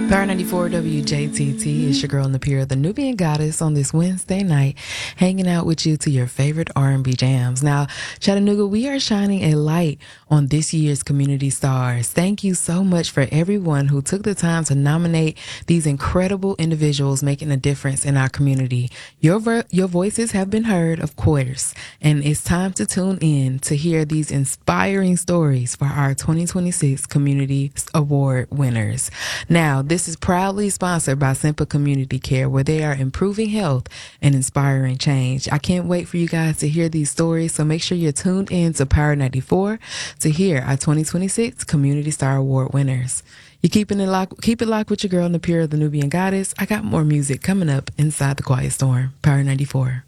Power 94 WJTT is your girl Napira, the Nubian goddess, on this Wednesday night, hanging out with you to your favorite R&B jams. Now, Chattanooga, we are shining a light on this year's Community Stars. Thank you so much for everyone who took the time to nominate these incredible individuals making a difference in our community. Your voices have been heard, of course, and it's time to tune in to hear these inspiring stories for our 2026 Community Award winners. Now, this is proudly sponsored by Simple Community Care, where they are improving health and inspiring change. I can't wait for you guys to hear these stories, so make sure you're tuned in to Power 94 to hear our 2026 Community Star Award winners. You're keep it locked with your girl Napira, the Nubian goddess. I got more music coming up inside the Quiet Storm. Power 94.